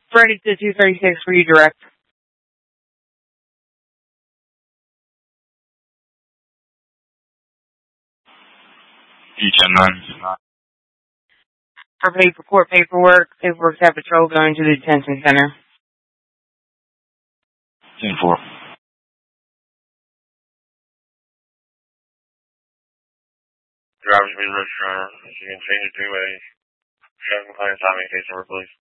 Freddie to 236 for you direct. E-10-9. For court paperwork's at patrol going to the detention center. 10-4. Driver's been registered. You can change it 2 ways. If you have complaints, stop me in case number, please.